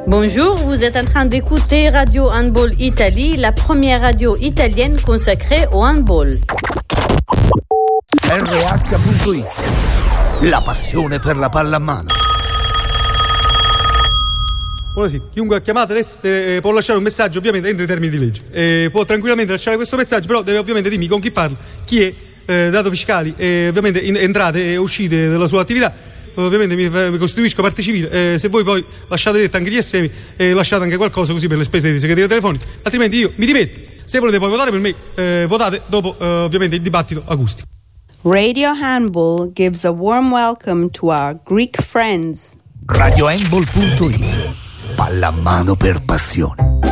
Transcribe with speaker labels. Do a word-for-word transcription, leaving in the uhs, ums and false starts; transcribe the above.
Speaker 1: Bonjour, vous êtes en train d'écouter Radio Handball Italie, la première radio italienne consacrée au handball.
Speaker 2: R H punto it, la passione per la pallamano.
Speaker 3: Buonasera, chiunque ha chiamato adesso eh, può lasciare un messaggio ovviamente entro i termini di legge. Eh, può tranquillamente lasciare questo messaggio, però deve ovviamente dirmi con chi parla, chi è, eh, dato fiscali e ovviamente in, entrate e uscite della sua attività. Ovviamente mi, mi costituisco parte civile, eh, se voi poi lasciate detto anche gli S M e eh, lasciate anche qualcosa così per le spese di segreteria telefonica, altrimenti io mi dimetto. Se volete poi votare per me, eh, votate dopo eh, ovviamente il dibattito acustico.
Speaker 4: Radio Handball gives a warm welcome to our Greek friends.
Speaker 2: Radio Handball punto it, pallamano per passione.